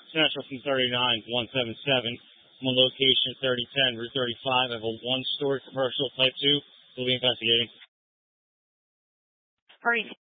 Central from 39177. I'm on location 3010 Route 35 of a one-story commercial type 2. We'll be investigating. Hurry